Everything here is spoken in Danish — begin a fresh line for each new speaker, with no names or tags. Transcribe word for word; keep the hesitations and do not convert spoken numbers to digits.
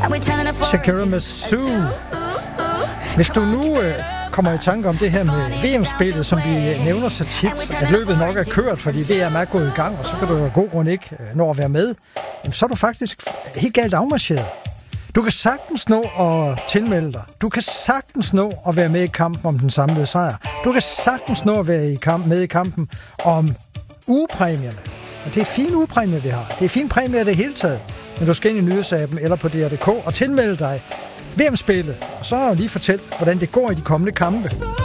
Shakira med Sue. Hvis du nu øh, kommer i tanke om det her med V M-spillet, som vi nævner så tit, at løbet nok er kørt, fordi V M er gået i gang, og så kan du af god grund ikke nå at være med, så er du faktisk helt galt afmarcheret. Du kan sagtens nå at tilmelde dig. Du kan sagtens nå at være med i kampen om den samlede sejr. Du kan sagtens nå at være i kamp, med i kampen om ugepræmierne. Og det er fine ugepræmier, vi har. Det er fine præmier det hele taget. Men du skal ind i nyhedsappen eller på D R punktum D K og tilmelde dig V M-spillet. Og så lige fortæl, hvordan det går i de kommende kampe.